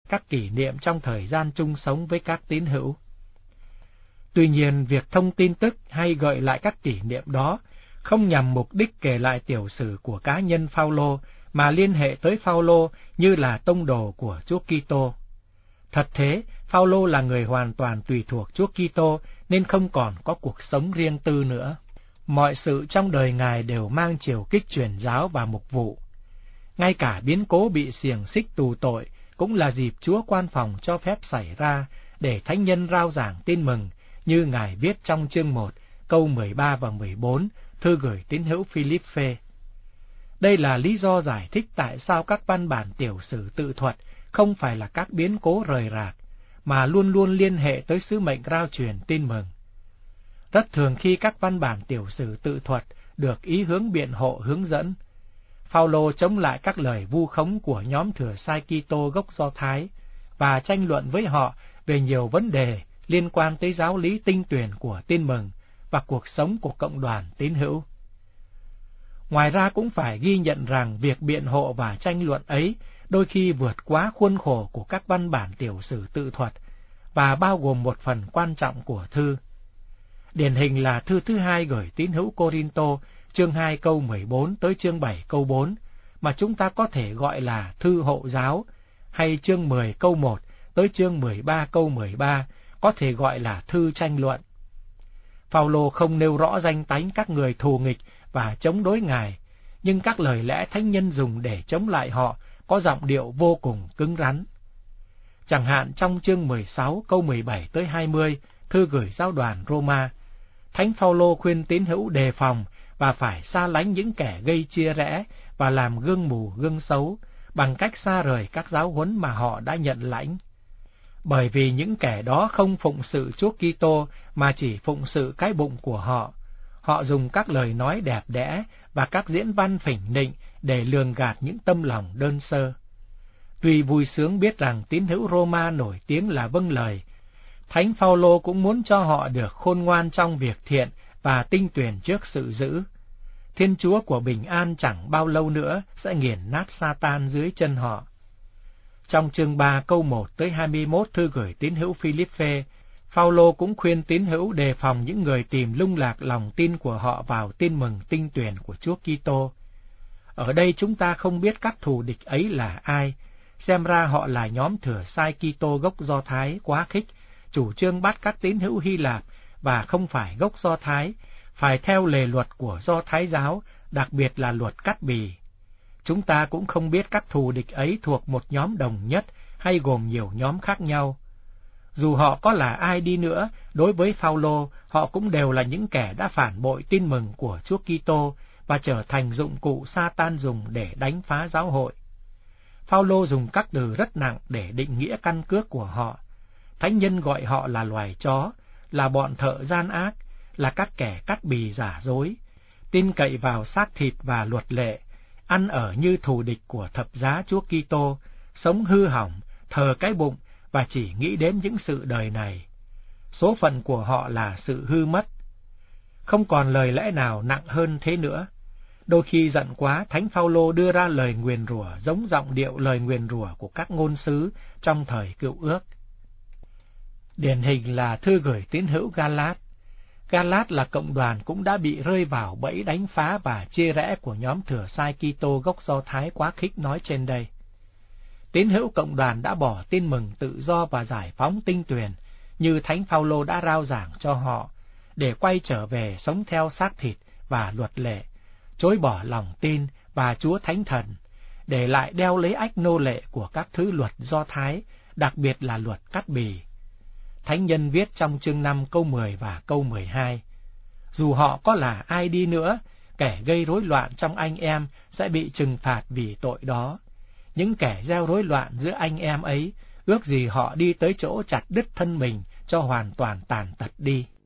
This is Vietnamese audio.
các kỷ niệm trong thời gian chung sống với các tín hữu. Tuy nhiên, việc thông tin tức hay gợi lại các kỷ niệm đó không nhằm mục đích kể lại tiểu sử của cá nhân Phao-lô, mà liên hệ tới Phao-lô như là tông đồ của Chúa Kitô. Thật thế, Phao-lô là người hoàn toàn tùy thuộc Chúa Kitô nên không còn có cuộc sống riêng tư nữa. Mọi sự trong đời Ngài đều mang chiều kích truyền giáo và mục vụ. Ngay cả biến cố bị xiềng xích tù tội cũng là dịp Chúa quan phòng cho phép xảy ra để thánh nhân rao giảng tin mừng, như Ngài viết trong chương 1, câu 13 và 14, thư gửi tín hữu Philippe. Đây là lý do giải thích tại sao các văn bản tiểu sử tự thuật không phải là các biến cố rời rạc, mà luôn luôn liên hệ tới sứ mệnh rao truyền tin mừng. Rất thường khi các văn bản tiểu sử tự thuật được ý hướng biện hộ hướng dẫn, Phao-lô chống lại các lời vu khống của nhóm thừa sai Kitô gốc Do Thái và tranh luận với họ về nhiều vấn đề liên quan tới giáo lý tinh tuyển của tin mừng và cuộc sống của cộng đoàn tín hữu. Ngoài ra cũng phải ghi nhận rằng việc biện hộ và tranh luận ấy đôi khi vượt quá khuôn khổ của các văn bản tiểu sử tự thuật và bao gồm một phần quan trọng của thư. Điển hình là thư thứ 2 gửi tín hữu Cô-rin-tô, chương 2 câu 14 tới chương 7 câu 4, mà chúng ta có thể gọi là thư hộ giáo, hay chương 10 câu 1 tới chương 13 câu 13, có thể gọi là thư tranh luận. Phao-lô không nêu rõ danh tánh các người thù nghịch và chống đối Ngài, nhưng các lời lẽ thánh nhân dùng để chống lại họ có giọng điệu vô cùng cứng rắn. Chẳng hạn trong chương 16 câu 17 tới 20, thư gửi giáo đoàn Roma, Thánh Phao-lô khuyên tín hữu đề phòng và phải xa lánh những kẻ gây chia rẽ và làm gương mù gương xấu bằng cách xa rời các giáo huấn mà họ đã nhận lãnh. Bởi vì những kẻ đó không phụng sự Chúa Kitô mà chỉ phụng sự cái bụng của họ. Họ dùng các lời nói đẹp đẽ và các diễn văn phỉnh nịnh để lường gạt những tâm lòng đơn sơ. Tuy vui sướng biết rằng tín hữu Roma nổi tiếng là vâng lời, Thánh Phao-lô cũng muốn cho họ được khôn ngoan trong việc thiện và tinh tuyển trước sự dữ. Thiên Chúa của bình an chẳng bao lâu nữa sẽ nghiền nát Sa-tan dưới chân họ. Trong chương 3 câu 1 tới 21 thư gửi tín hữu Philippe, Phao-lô cũng khuyên tín hữu đề phòng những người tìm lung lạc lòng tin của họ vào tin mừng tinh tuyển của Chúa Kitô. Ở đây chúng ta không biết các thù địch ấy là ai, xem ra họ là nhóm thừa sai Kitô gốc Do Thái quá khích, chủ trương bắt các tín hữu Hy Lạp và không phải gốc Do Thái, phải theo lề luật của Do Thái giáo, đặc biệt là luật cắt bì. Chúng ta cũng không biết các thù địch ấy thuộc một nhóm đồng nhất hay gồm nhiều nhóm khác nhau. Dù họ có là ai đi nữa, đối với Phao-lô, họ cũng đều là những kẻ đã phản bội tin mừng của Chúa Kitô và trở thành dụng cụ Sa-tan dùng để đánh phá giáo hội. Phao-lô dùng các từ rất nặng để định nghĩa căn cước của họ. Thánh nhân gọi họ là loài chó, là bọn thợ gian ác, là các kẻ cắt bì giả dối, tin cậy vào xác thịt và luật lệ, ăn ở như thù địch của thập giá Chúa Kitô, sống hư hỏng, thờ cái bụng và chỉ nghĩ đến những sự đời này. Số phận của họ là sự hư mất. Không còn lời lẽ nào nặng hơn thế nữa. Đôi khi giận quá, Thánh Phao-lô đưa ra lời nguyền rủa giống giọng điệu lời nguyền rủa của các ngôn sứ trong thời Cựu Ước. Điển hình là thư gửi tín hữu Ga-lát. Ga-lát là cộng đoàn cũng đã bị rơi vào bẫy đánh phá và chia rẽ của nhóm thừa sai Kitô gốc Do Thái quá khích nói trên đây. Tín hữu cộng đoàn đã bỏ tin mừng tự do và giải phóng tinh tuyển như Thánh Phao-lô đã rao giảng cho họ, để quay trở về sống theo xác thịt và luật lệ, chối bỏ lòng tin và Chúa Thánh Thần, để lại đeo lấy ách nô lệ của các thứ luật Do Thái, đặc biệt là luật cắt bì. Thánh nhân viết trong chương 5 câu 10 và câu 12, dù họ có là ai đi nữa, kẻ gây rối loạn trong anh em sẽ bị trừng phạt vì tội đó. Những kẻ gieo rối loạn giữa anh em ấy, ước gì họ đi tới chỗ chặt đứt thân mình cho hoàn toàn tàn tật đi.